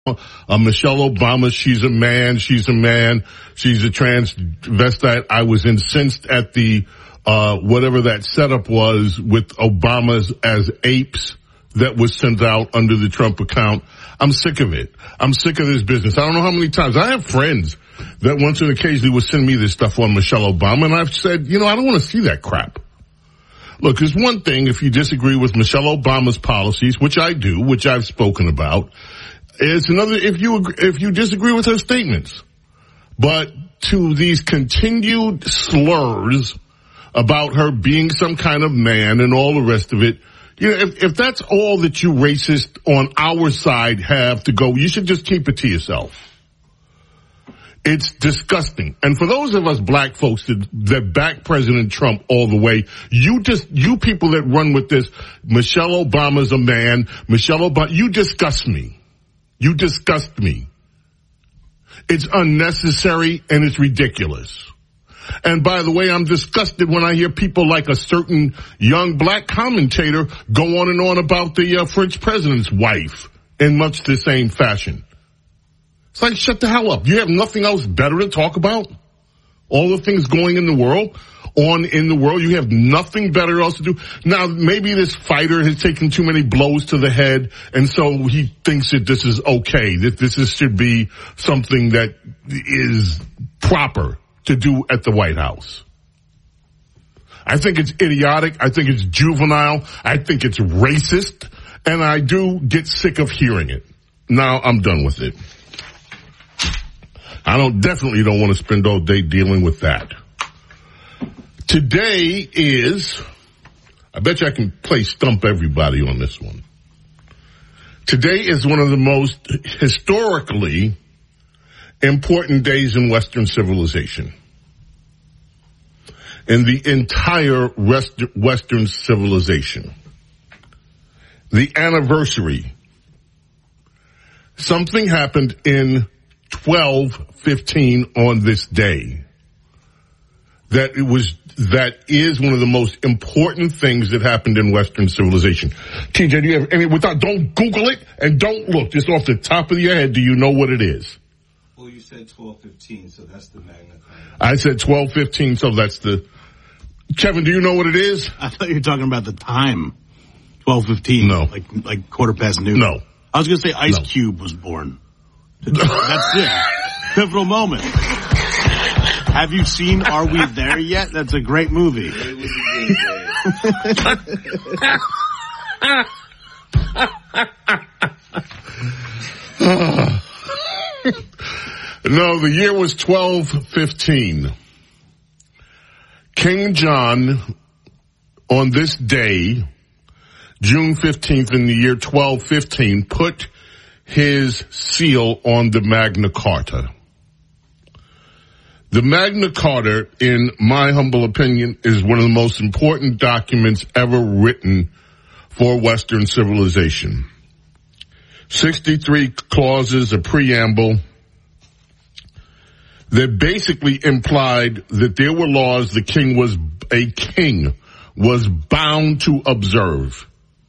Michelle Obama, she's a man, she's a transvestite. I was incensed at the, whatever that setup was with Obama's as apes that was sent out under the Trump account. I'm sick of it. I'm sick of this business. I don't know how many times. I have friends that once and occasionally will send me this stuff on Michelle Obama, and I've said, I don't want to see that crap. Look, there's one thing if you disagree with Michelle Obama's policies, which I do, which I've spoken about. It's another if you disagree with her statements. But to these continued slurs about her being some kind of man and all the rest of it, if that's all that you racists on our side have to go, you should just keep it to yourself. It's disgusting. And for those of us black folks that back President Trump all the way, you people that run with this, Michelle Obama's a man, Michelle Obama, you disgust me. You disgust me. It's unnecessary and it's ridiculous. And by the way, I'm disgusted when I hear people like a certain young black commentator go on and on about the French president's wife in much the same fashion. It's like, shut the hell up. You have nothing else better to talk about? All the things going in the world, you have nothing better else to do. Now, maybe this fighter has taken too many blows to the head, and so he thinks that this is okay, that should be something that is proper to do at the White House. I think it's idiotic. I think it's juvenile. I think it's racist, and I do get sick of hearing it. Now, I'm done with it. I definitely don't want to spend all day dealing with that. Today is, I bet you I can play stump everybody on this one. Today is one of the most historically important days in Western civilization. In the entire Western civilization. The anniversary. Something happened in 1215 on this day. That is one of the most important things that happened in Western civilization. TJ, do you have any, don't Google it and don't look. Just off the top of your head, do you know what it is? Well, you said 1215, so that's the Magna Carta. I said 1215, so that's the... Kevin, do you know what it is? I thought you were talking about the time. 12:15. No. Like quarter past noon. No. I was going to say Ice Cube was born. That's it. Pivotal moment. Have you seen Are We There Yet? That's a great movie. No, the year was 1215. King John, on this day, June 15th in the year 1215, put his seal on the Magna Carta. The Magna Carta, in my humble opinion, is one of the most important documents ever written for Western civilization. 63 clauses, a preamble, that basically implied that there were laws the king was bound to observe.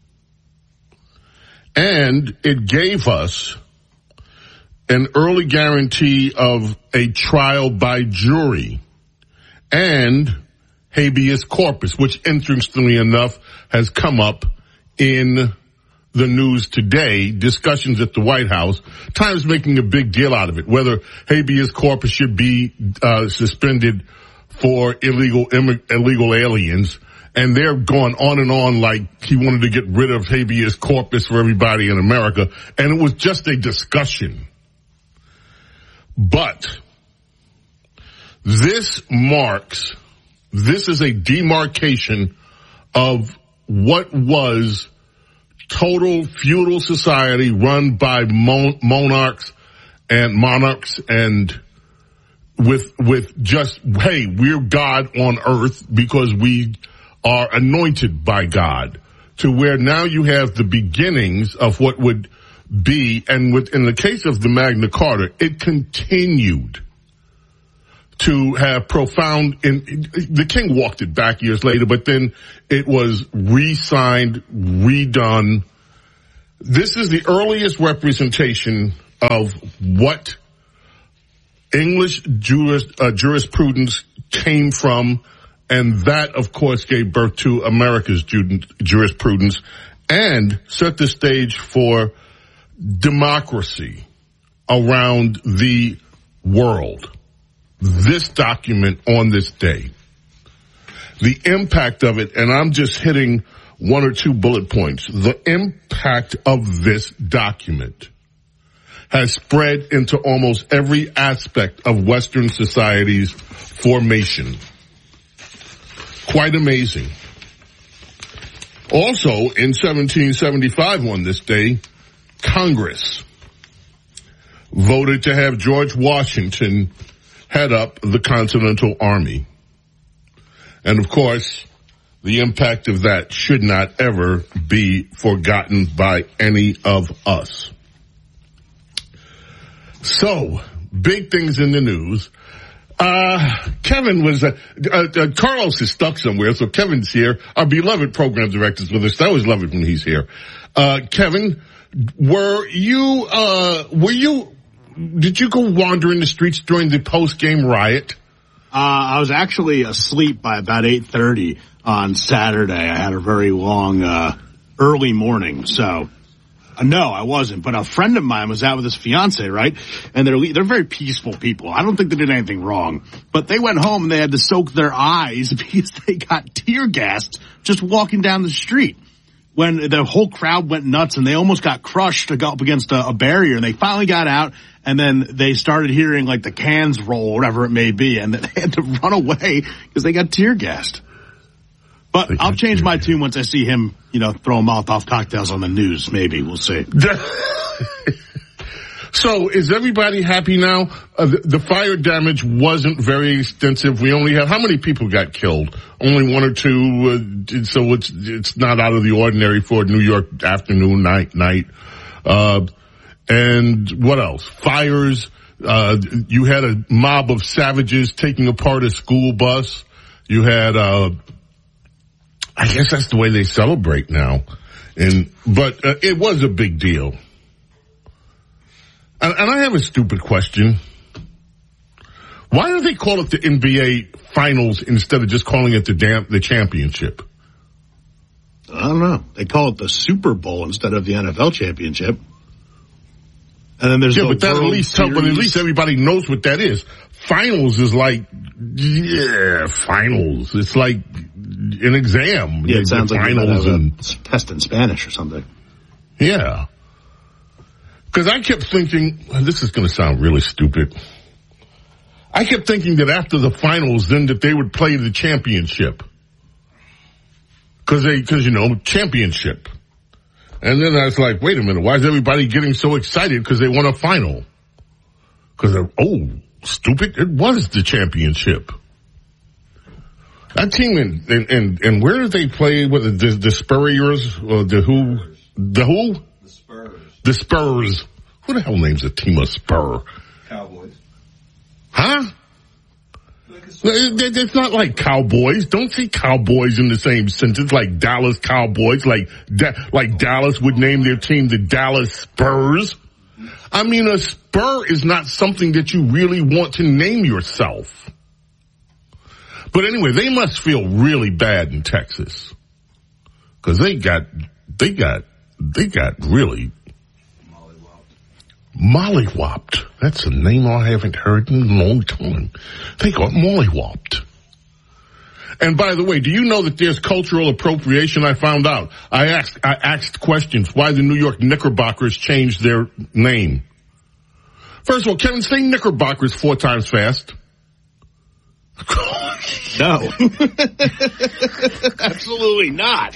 And it gave us an early guarantee of a trial by jury and habeas corpus, which interestingly enough has come up in the news today, discussions at the White House, Times making a big deal out of it, whether habeas corpus should be suspended for illegal aliens. And they're going on and on like he wanted to get rid of habeas corpus for everybody in America. And it was just a discussion. But this is a demarcation of what was total feudal society run by monarchs and with just, hey, we're God on earth because we are anointed by God, to where now you have the beginnings of what would be, and in the case of the Magna Carta, it continued to have profound, the king walked it back years later, but then it was re-signed, redone. This is the earliest representation of what English jurisprudence came from, and that, of course, gave birth to America's jurisprudence and set the stage for democracy around the world. This document on this day, the impact of it, and I'm just hitting one or two bullet points. The impact of this document has spread into almost every aspect of Western society's formation. Quite amazing. Also, in 1775 on this day, Congress voted to have George Washington head up the Continental Army. And of course, the impact of that should not ever be forgotten by any of us. So, big things in the news. Kevin was, Carlos is stuck somewhere, so Kevin's here. Our beloved program director's with us. I always love it when he's here. Kevin, did you go wandering the streets during the post-game riot? I was actually asleep by about 8:30 on Saturday. I had a very long, early morning, so. No, I wasn't, but a friend of mine was out with his fiance, right? And they're very peaceful people. I don't think they did anything wrong, but they went home and they had to soak their eyes because they got tear gassed just walking down the street. When the whole crowd went nuts and they almost got crushed to go up against a barrier, and they finally got out, and then they started hearing like the cans roll, whatever it may be, and they had to run away because they got tear gassed. But I'll change my tune once I see him, throwing Molotov cocktails on the news. Maybe. We'll see. So is everybody happy now? The fire damage wasn't very extensive. We only have, how many people got killed? Only one or two. So it's not out of the ordinary for New York afternoon, night. And what else? Fires. You had a mob of savages taking apart a school bus. You had, I guess that's the way they celebrate now. But it was a big deal. And I have a stupid question. Why do they call it the NBA Finals instead of just calling it the championship? I don't know. They call it the Super Bowl instead of the NFL championship. And then there's but that at least everybody knows what that is. Finals is like, finals. It's like an exam. Yeah, it sounds like finals and test in Spanish or something. Yeah. Because I kept thinking, this is going to sound really stupid. I kept thinking that after the finals, then that they would play the championship. Because championship. And then I was like, wait a minute, why is everybody getting so excited because they won a final? Because, stupid, it was the championship. That team, and where did they play with the Spurriers? Or the who? The who? The Spurs. The Spurs. Who the hell names a team a Spur? Cowboys. Huh? It's not like Cowboys. Don't say Cowboys in the same sentence like Dallas Cowboys, like Dallas would name their team the Dallas Spurs. I mean, a spur is not something that you really want to name yourself. But anyway, they must feel really bad in Texas. Cause they got really mollywopped. That's a name I haven't heard in a long time. They got mollywopped. And by the way, do you know that there's cultural appropriation? I found out. I asked questions why the New York Knickerbockers changed their name. First of all, Kevin, say Knickerbockers 4 times fast. No. Absolutely not.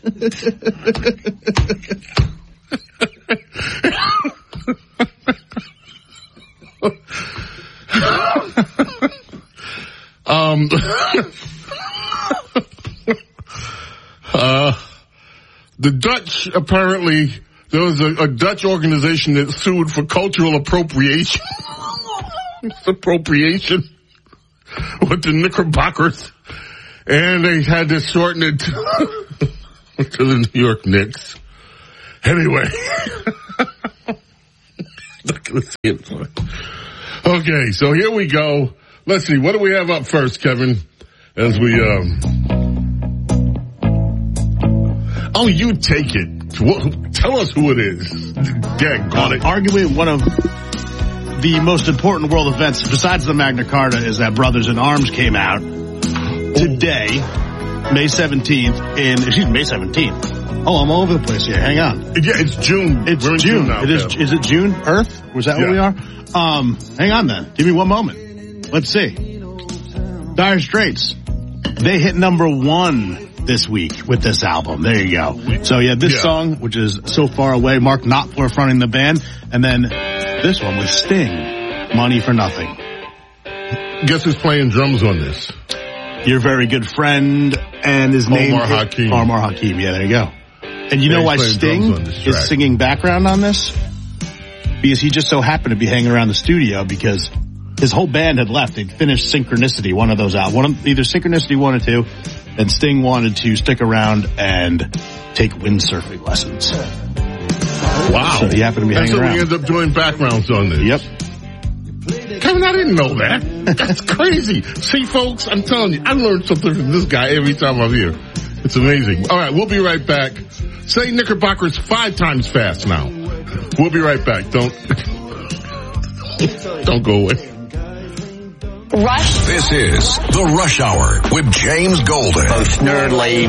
The Dutch, apparently, there was a Dutch organization that sued for cultural appropriation. Appropriation with the Knickerbockers. And they had to shorten it to the New York Knicks. Anyway. Not going to see it play. Okay, so here we go. Let's see. What do we have up first, Kevin? As we, oh, you take it. Tell us who it is. Got it. Arguably one of the most important world events, besides the Magna Carta, is that Brothers in Arms came out today, May 17th, May 17th. Oh, I'm all over the place here. Hang on. Yeah, it's June. It's We're in June. now, Is it June? Earth? Was that where we are? Hang on then. Give me one moment. Let's see. Dire Straits. They hit number 1 this week with this album. There you go. So yeah, this song, which is So Far Away, Mark Knopfler fronting the band, and then this one with Sting, Money for Nothing. Guess who's playing drums on this? Your very good friend, and his name Omar Hakim. Omar Hakim. Yeah, there you go. And you know why Sting is singing background on this? Because he just so happened to be hanging around the studio because his whole band had left. They'd finished Synchronicity, one of those out. Either Synchronicity 1 or 2. And Sting wanted to stick around and take windsurfing lessons. Wow. So he happened to be hanging around. So we end up doing backgrounds on this. Yep. Kevin, I didn't know that. That's crazy. See, folks, I'm telling you, I learn something from this guy every time I'm here. It's amazing. All right, we'll be right back. Say Knickerbockers 5 times fast now. We'll be right back. Don't go away. Rush. This is The Rush Hour with James Golden. Both nerdly.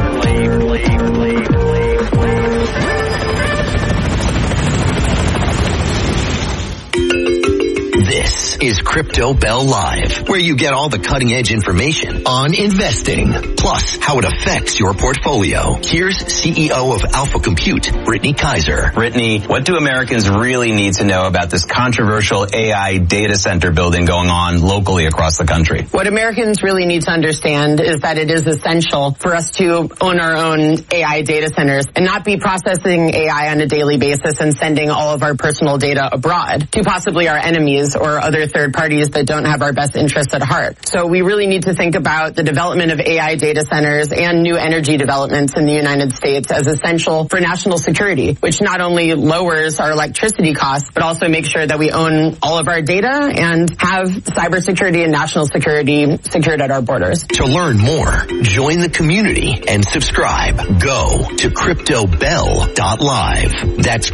This is Crypto Bell Live, where you get all the cutting edge information on investing, plus how it affects your portfolio. Here's CEO of Alpha Compute, Brittany Kaiser. Brittany, what do Americans really need to know about this controversial AI data center building going on locally across the country? What Americans really need to understand is that it is essential for us to own our own AI data centers and not be processing AI on a daily basis and sending all of our personal data abroad to possibly our enemies or other third parties that don't have our best interests at heart. So we really need to think about the development of AI data centers and new energy developments in the United States as essential for national security, which not only lowers our electricity costs, but also makes sure that we own all of our data and have cybersecurity and national security secured at our borders. To learn more, join the community and subscribe. Go to CryptoBell.live. That's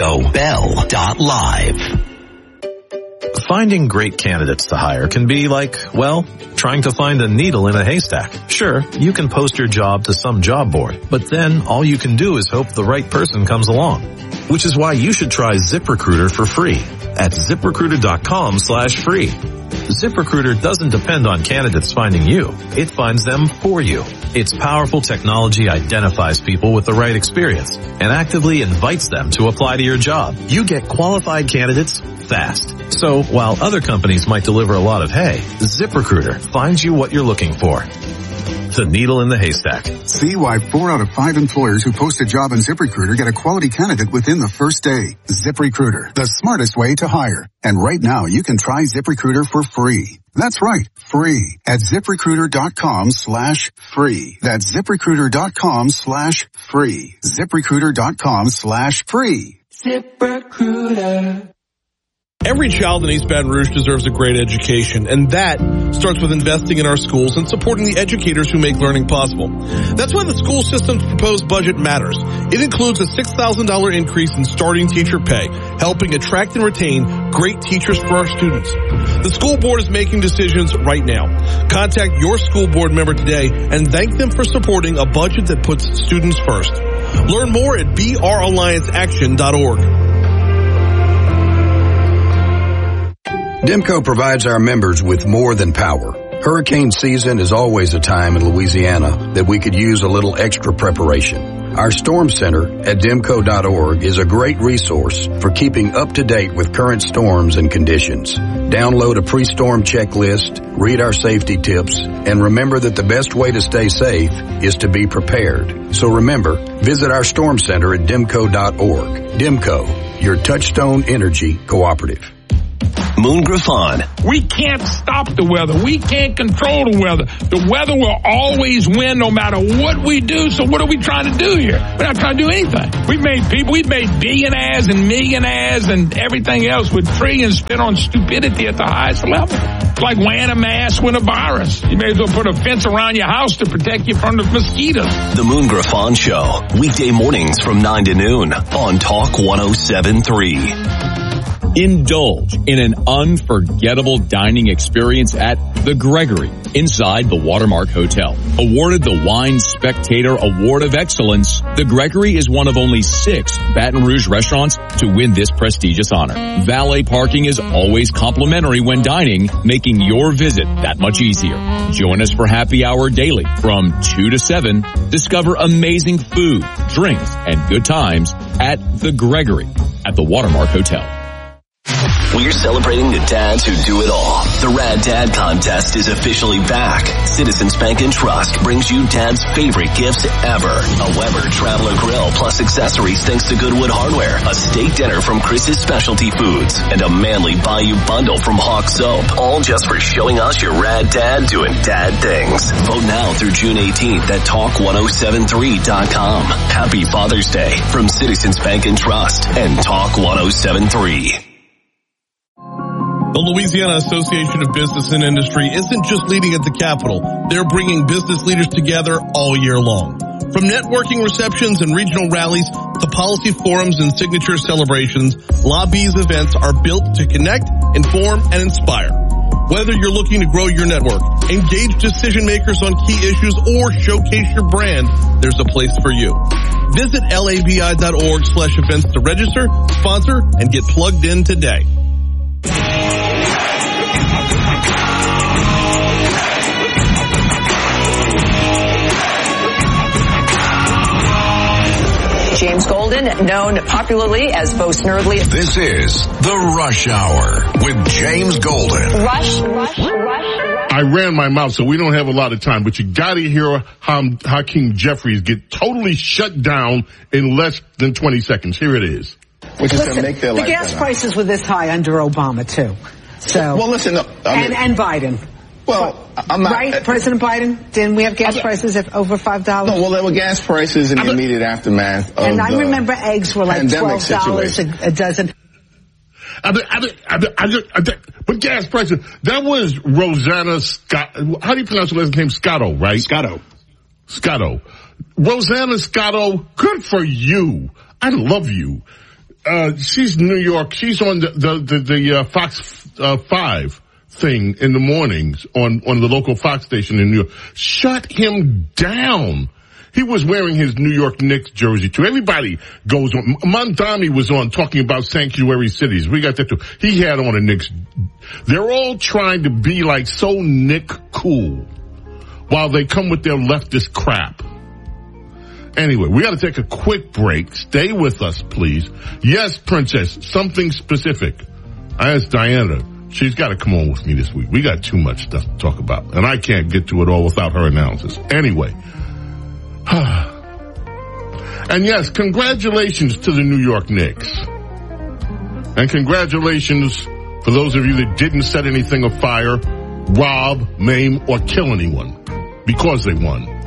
CryptoBell.live. Finding great candidates to hire can be like, well, trying to find a needle in a haystack. Sure, you can post your job to some job board, but then all you can do is hope the right person comes along. Which is why you should try ZipRecruiter for free at ZipRecruiter.com/free. ZipRecruiter doesn't depend on candidates finding you. It finds them for you. Its powerful technology identifies people with the right experience and actively invites them to apply to your job. You get qualified candidates fast. So while other companies might deliver a lot of hay, ZipRecruiter finds you what you're looking for. The needle in the haystack. See why 4 out of 5 employers who post a job on ZipRecruiter get a quality candidate within the first day. ZipRecruiter, the smartest way to hire. And right now you can try ZipRecruiter for free. That's right, free at ZipRecruiter.com/free. That's ZipRecruiter.com/free. ZipRecruiter.com/free. ZipRecruiter. Every child in East Baton Rouge deserves a great education, and that starts with investing in our schools and supporting the educators who make learning possible. That's why the school system's proposed budget matters. It includes a $6,000 increase in starting teacher pay, helping attract and retain great teachers for our students. The school board is making decisions right now. Contact your school board member today and thank them for supporting a budget that puts students first. Learn more at brallianceaction.org. Demco provides our members with more than power. Hurricane season is always a time in Louisiana that we could use a little extra preparation. Our Storm Center at demco.org is a great resource for keeping up to date with current storms and conditions. Download a pre-storm checklist, read our safety tips, and remember that the best way to stay safe is to be prepared. So remember, visit our Storm Center at demco.org. Demco, your Touchstone Energy Cooperative. Moon Griffon. We can't stop the weather. We can't control the weather. The weather will always win no matter what we do. So what are we trying to do here? We're not trying to do anything. We've made billionaires and millionaires and everything else with trillions spent on stupidity at the highest level. It's like wearing a mask with a virus. You may as well put a fence around your house to protect you from the mosquitoes. The Moon Griffon Show, weekday mornings from 9 to noon on Talk 107.3. Indulge in an unforgettable dining experience at The Gregory inside the Watermark Hotel. Awarded the Wine Spectator Award of Excellence, The Gregory is one of only 6 Baton Rouge restaurants to win this prestigious honor. Valet parking is always complimentary when dining, making your visit that much easier. Join us for happy hour daily from 2 to 7. Discover amazing food, drinks, and good times at The Gregory at the Watermark Hotel. We're celebrating the dads who do it all. The Rad Dad Contest is officially back. Citizens Bank and Trust brings you Dad's favorite gifts ever. A Weber Traveler Grill plus accessories thanks to Goodwood Hardware. A steak dinner from Chris's Specialty Foods. And a manly Bayou bundle from Hawk Soap. All just for showing us your Rad Dad doing dad things. Vote now through June 18th at Talk1073.com. Happy Father's Day from Citizens Bank and Trust and Talk 1073. The Louisiana Association of Business and Industry isn't just leading at the Capitol. They're bringing business leaders together all year long. From networking receptions and regional rallies to policy forums and signature celebrations, Lobby's events are built to connect, inform, and inspire. Whether you're looking to grow your network, engage decision makers on key issues, or showcase your brand, there's a place for you. Visit labi.org/events to register, sponsor, and get plugged in today. James Golden, known popularly as Bo Snerdley. This is The Rush Hour with James Golden. Rush. I ran my mouth, so we don't have a lot of time, but you gotta hear how Hakeem Jeffries get totally shut down in less than 20 seconds. Here it is. Which is to make their life better. The gas prices were this high under Obama, too. So. Well, listen, and Biden. Well, I'm not. Right, President Biden? Didn't we have gas prices at over $5? No, well, there were gas prices in the immediate aftermath of and I remember eggs were like $12 a dozen. But gas prices, that was Rosanna Scott. How do you pronounce her last name? Scotto, right? Scotto. Rosanna Scotto, good for you. I love you. She's New York. She's on the Fox 5 thing in the mornings on the local Fox station in New York. Shut him down. He was wearing his New York Knicks jersey too. Everybody goes on. Mondami was on talking about sanctuary cities. We got that too. He had on a Knicks. They're all trying to be like so Nick cool while they come with their leftist crap. Anyway, we got to take a quick break. Stay with us, please. Yes, Princess, something specific. I asked Diana. She's got to come on with me this week. We got too much stuff to talk about, and I can't get to it all without her analysis. Anyway. And yes, congratulations to the New York Knicks. And congratulations for those of you that didn't set anything afire, rob, maim, or kill anyone because they won.